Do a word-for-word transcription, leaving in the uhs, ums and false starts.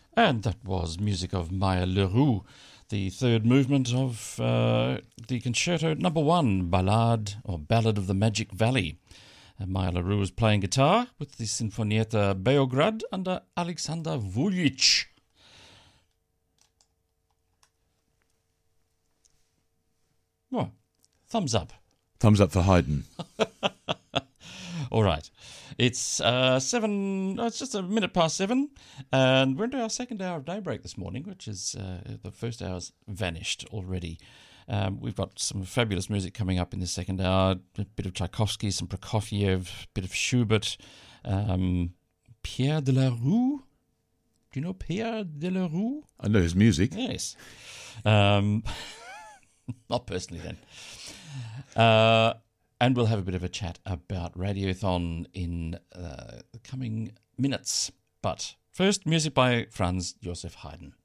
And that was music of Maya Leroux, the third movement of uh, the concerto number one, Ballade or Ballad of the Magic Valley. Uh, Maya Leroux was playing guitar with the Sinfonietta Beograd under Alexander Vujic. Oh, thumbs up. Thumbs up for Haydn. All right. It's uh, seven, oh, it's just a minute past seven, and we're into our second hour of Daybreak this morning, which is uh, the first hour's vanished already. Um, we've got some fabulous music coming up in the second hour, a bit of Tchaikovsky, some Prokofiev, a bit of Schubert, um, Pierre de la Rue. Do you know Pierre de la Rue? I know his music. Yes. Um, not personally then. Uh, and we'll have a bit of a chat about Radiothon in uh, the coming minutes. But first, music by Franz Joseph Haydn.